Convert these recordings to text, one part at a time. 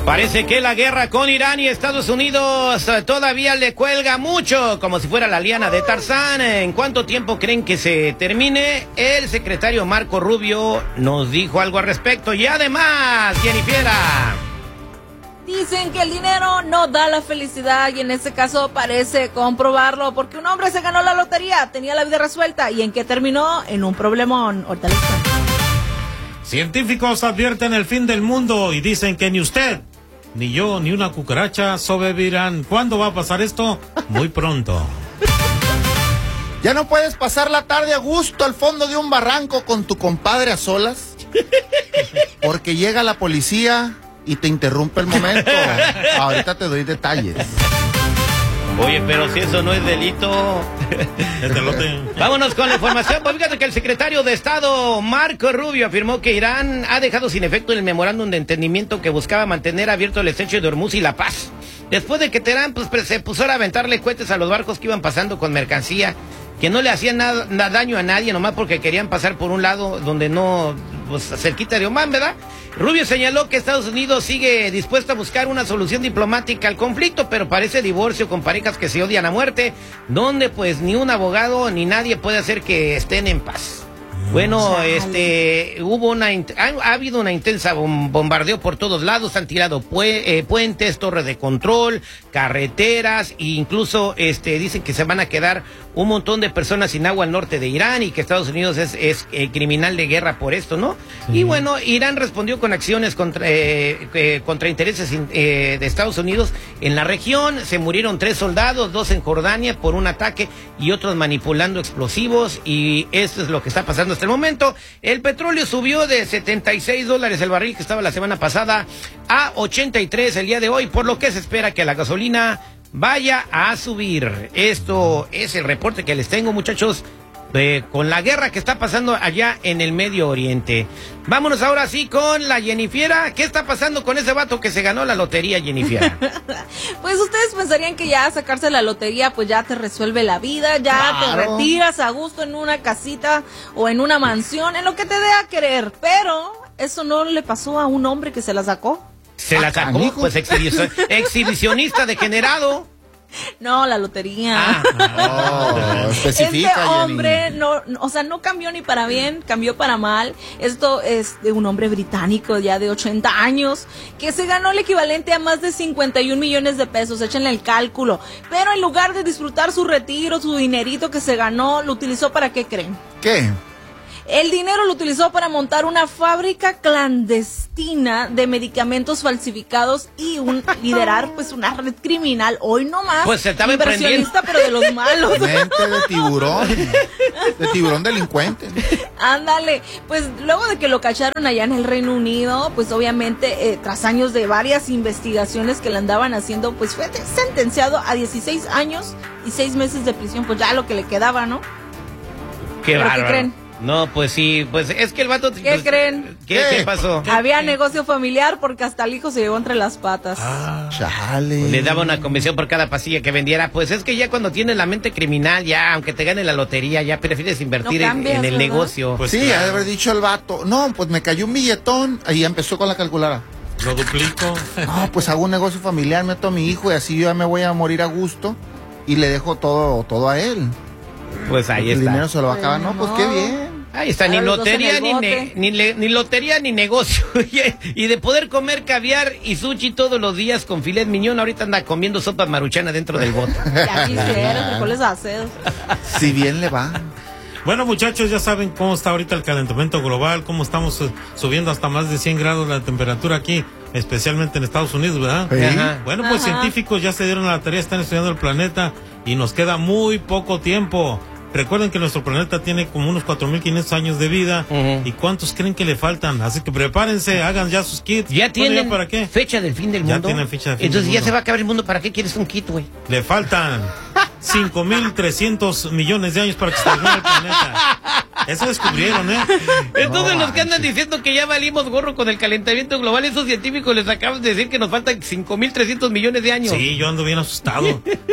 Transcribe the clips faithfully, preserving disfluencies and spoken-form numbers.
Parece que la guerra con Irán y Estados Unidos todavía le cuelga mucho, como si fuera la liana de Tarzán. ¿En cuánto tiempo creen que se termine? El secretario Marco Rubio nos dijo algo al respecto. Y además, Jennifer, dicen que el dinero no da la felicidad y en este caso parece comprobarlo, porque un hombre se ganó la lotería, tenía la vida resuelta. ¿Y en qué terminó? En un problemón. Ahorita les cuento. Científicos advierten el fin del mundo y dicen que ni usted, ni yo, ni una cucaracha sobrevivirán. ¿Cuándo va a pasar esto? Muy pronto. ¿Ya no puedes pasar la tarde a gusto al fondo de un barranco con tu compadre a solas? Porque llega la policía y te interrumpe el momento. Ahorita te doy detalles. Oye, pero si eso no es delito. Vámonos con la información. Pues fíjate que el secretario de Estado, Marco Rubio, afirmó que Irán ha dejado sin efecto el memorándum de entendimiento que buscaba mantener abierto el estrecho de Hormuz y la paz. Después de que Teherán pues, se puso a aventarle cohetes a los barcos que iban pasando con mercancía, que no le hacían nada, nada daño a nadie, nomás porque querían pasar por un lado donde no, pues cerquita de Omán, ¿verdad? Rubio señaló que Estados Unidos sigue dispuesto a buscar una solución diplomática al conflicto, pero parece divorcio con parejas que se odian a muerte, donde pues ni un abogado ni nadie puede hacer que estén en paz. Bueno, este, hubo una, ha, ha habido una intensa bombardeo por todos lados, han tirado pue, eh, puentes, torres de control, carreteras, e incluso, este, dicen que se van a quedar un montón de personas sin agua al norte de Irán y que Estados Unidos es, es eh, criminal de guerra por esto, ¿no? Sí. Y bueno, Irán respondió con acciones contra, eh, eh, contra intereses eh, de Estados Unidos en la región. Se murieron tres soldados, dos en Jordania por un ataque y otros manipulando explosivos, y esto es lo que está pasando hasta el momento. El petróleo subió de setenta y seis dólares el barril que estaba la semana pasada a ochenta y tres el día de hoy, por lo que se espera que la gasolina vaya a subir. Esto es el reporte que les tengo, muchachos, eh, con la guerra que está pasando allá en el Medio Oriente. Vámonos ahora sí con la Jennifiera. ¿Qué está pasando con ese vato que se ganó la lotería, Jennifiera? Pues ustedes pensarían que ya sacarse la lotería pues ya te resuelve la vida, ya claro, te retiras a gusto en una casita o en una mansión, en lo que te dé a querer, pero eso no le pasó a un hombre que se la sacó. ¿Se la sacó? Pues exhibicio, exhibicionista degenerado. No, la lotería. Ah, oh, especifica, este hombre, no, no, o sea, no cambió ni para bien, cambió para mal. Esto es de un hombre británico ya de ochenta años que se ganó el equivalente a más de cincuenta y un millones de pesos, échenle el cálculo. Pero en lugar de disfrutar su retiro, su dinerito que se ganó, lo utilizó ¿para qué creen? ¿Qué? El dinero lo utilizó para montar una fábrica clandestina de medicamentos falsificados y un, liderar pues una red criminal. Hoy no más. Pues se estaba inversionista, pero de los malos. Mente de tiburón, de tiburón delincuente. Ándale, pues luego de que lo cacharon allá en el Reino Unido, pues obviamente eh, tras años de varias investigaciones que le andaban haciendo, pues fue sentenciado a dieciséis años y seis meses de prisión, pues ya lo que le quedaba, ¿no? Qué bárbaro. ¿Qué creen? No, pues sí, pues es que el vato... ¿Qué pues, creen? ¿Qué, ¿Qué? ¿Qué pasó? Había negocio familiar porque hasta el hijo se llevó entre las patas. Ah, chale. Le daba una comisión por cada pastilla que vendiera. Pues es que ya cuando tienes la mente criminal, ya, aunque te gane la lotería, ya prefieres invertir no cambias, en, en el ¿verdad? negocio. Pues sí, claro. Ha de haber dicho el vato, no, pues me cayó un billetón, ahí empezó con la calculadora. Lo duplico. No, pues hago un negocio familiar, meto a mi hijo y así yo ya me voy a morir a gusto y le dejo todo, todo a él. Pues ahí Porque está. El dinero se lo va a acabar, no, pues qué bien. Ahí está, ni lotería ni, ne, ni, le, ni lotería ni negocio. Y de poder comer caviar y sushi todos los días con filet miñón, ahorita anda comiendo sopa maruchana dentro del bote. Ya quisiera, frijoles ácidos. Si bien le va. Bueno, muchachos, ya saben cómo está ahorita el calentamiento global, cómo estamos subiendo hasta más de cien grados la temperatura aquí, especialmente en Estados Unidos, ¿verdad? ¿Sí? Ajá. Bueno, pues Ajá. Científicos ya se dieron a la tarea, están estudiando el planeta y nos queda muy poco tiempo. Recuerden que nuestro planeta tiene como unos cuatro mil quinientos años de vida. Uh-huh. ¿Y cuántos creen que le faltan? Así que prepárense, hagan ya sus kits. ¿Ya tienen bueno, ¿ya para qué? fecha del fin del mundo? Ya tienen fecha del fin Entonces del ya mundo. se va a acabar el mundo. ¿Para qué quieres un kit, güey? Le faltan cinco mil trescientos millones de años para que se termine el planeta. Eso descubrieron, ¿eh? Entonces no, los que andan diciendo que ya valimos gorro con el calentamiento global, esos científicos les acaban de decir que nos faltan cinco mil trescientos millones de años. Sí, yo ando bien asustado.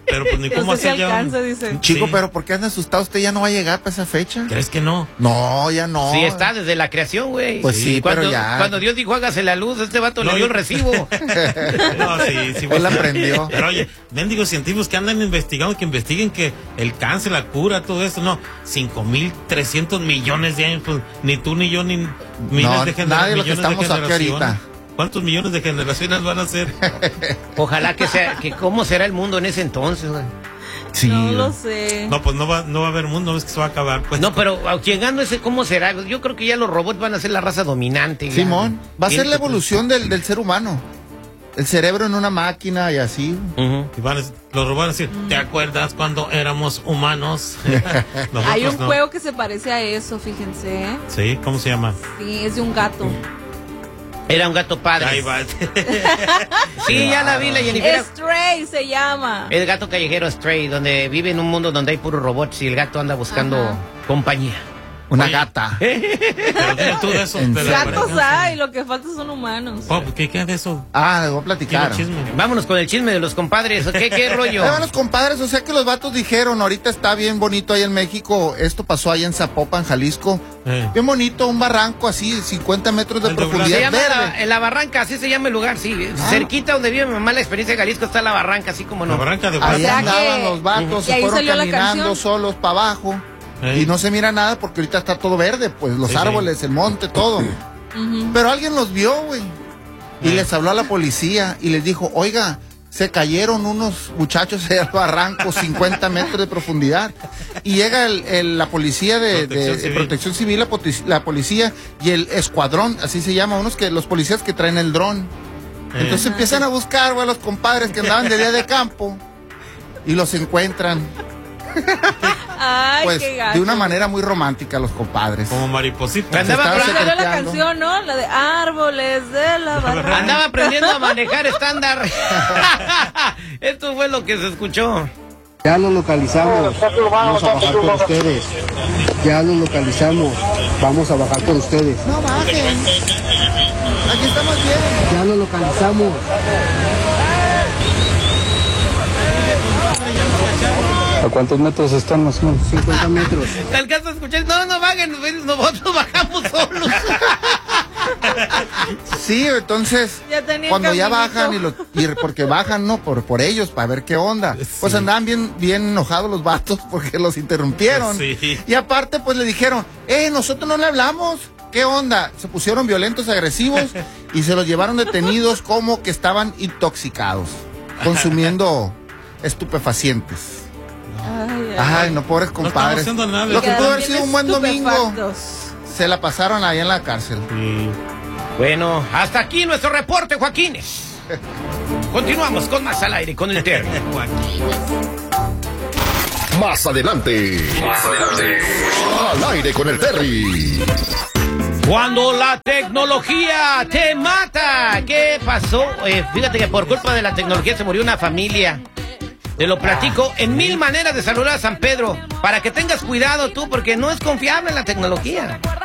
Pero pues ni cómo No sé si hacer ya. alcanza, dice. Chico, Sí. pero ¿por qué anda asustado? ¿Usted ya no va a llegar para esa fecha? ¿Crees que no? No, ya no. Sí, está desde la creación, güey. Pues sí, cuando, pero ya. Cuando Dios dijo hágase la luz, este vato No, le dio yo- el recibo. No, sí, sí. Él aprendió. Pero oye, mendigos científicos que andan investigando, que investiguen que el cáncer, la cura, todo eso, no, cinco mil trescientos millones de años, pues ni tú ni yo ni miles No, de generaciones. nadie de los que estamos aquí ahorita. ¿Cuántos millones de generaciones van a ser? Ojalá que sea, que cómo será el mundo en ese entonces, güey. Sí. No lo sé. No, pues no va, no va a haber mundo, no es que se va a acabar. Pues. No, pero llegando a ese, ¿cómo será? Yo creo que ya los robots van a ser la raza dominante. ya. Simón, va a ser Siento la que- evolución del, del ser humano. El cerebro en una máquina y así. Ujú. Y van a- los robots van a decir, ¿te acuerdas cuando éramos humanos? Nosotros Hay un no. juego que se parece a eso, fíjense. ¿eh? Sí, ¿cómo se llama? Sí, es de un gato. Era un gato padre. Ahí va. Sí, ya la vi, la Jennifer. Stray se llama. El gato callejero Stray, donde vive en un mundo donde hay puros robots y el gato anda buscando Ajá. compañía. Una Oye. gata. Pero dime tú de eso. En de la Gatos pareja. hay, lo que falta son humanos. Oh, ¿qué queda de eso? Ah, les voy a Quiero platicar. chisme. Vámonos con el chisme de los compadres. ¿Qué, qué rollo? Ahí van los compadres, o sea que los vatos dijeron, ahorita está bien bonito ahí en México, esto pasó ahí en Zapopan, Jalisco, Eh. bien bonito, un barranco así, cincuenta metros de El de Se profundidad llama la, verde. en la Barranca, así se llama el lugar, sí. Ah. Cerquita donde vive mi mamá, la experiencia de Jalisco, está la Barranca, así como no. La barranca de Ahí sea Guadalajara. andaban que- los vatos, y se ahí fueron salió la caminando canción. solos para abajo. Ey. Y no se mira nada porque ahorita está todo verde, pues los Sí, sí. árboles, el monte, todo. Ujú. Pero alguien los vio, güey. Y Ey. les habló a la policía y les dijo, oiga, se cayeron unos muchachos allá al barranco, cincuenta metros de profundidad. Y llega el, el- la policía de, de- Protección de Civil. protección civil, la, poti- la policía y el escuadrón, así se llama, unos que los policías que traen el dron. Eh. Entonces empiezan a buscar, güey, a los compadres que andaban de día de campo y los encuentran. Ay, Pues qué gato. de una manera muy romántica los compadres. Como mariposita. Andaba estaba por- Salió la secreteando. canción, ¿no? La de Árboles de la Barranca. Andaba aprendiendo a manejar estándar. Esto fue lo que se escuchó. Ya lo localizamos, vamos a bajar por ustedes. Ya lo localizamos, vamos a bajar por ustedes. No bajen. Aquí estamos bien. Ya lo localizamos. ¿A cuántos metros están más o menos? cincuenta metros. ¿Te alcanzas a escuchar? No, no bajen, nosotros bajamos solos. Sí, entonces Ya tenía cuando ya caminito. bajan y, los, y porque bajan no por por ellos para ver qué onda, pues Sí. andaban bien bien enojados los vatos porque los interrumpieron. Sí. Y aparte pues le dijeron, eh, nosotros no le hablamos. ¿Qué onda? Se pusieron violentos, agresivos y se los llevaron detenidos como que estaban intoxicados, consumiendo estupefacientes. Ay, ay. Ay, no, pobres compadres. haciendo nada. Lo que pudo haber Quedaron sido un buen bien domingo, estupefactos. se la pasaron ahí en la cárcel. Sí. Bueno, hasta aquí nuestro reporte, Joaquines. Continuamos con más al aire con el Terry. Más adelante. Más adelante. Al aire con el Terry. Cuando la tecnología te mata. ¿Qué pasó? Eh, fíjate que por culpa de la tecnología se murió una familia. Te lo platico en mil maneras de saludar a San Pedro. Para que tengas cuidado tú, porque no es confiable la tecnología.